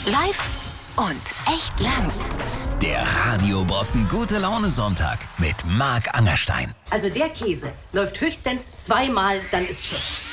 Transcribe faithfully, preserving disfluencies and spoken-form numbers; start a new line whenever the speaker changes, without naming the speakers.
Live und echt lang.
Der Radiobrocken Gute Laune Sonntag mit Marc Angerstein.
Also der Käse läuft höchstens zweimal, dann ist Schuss.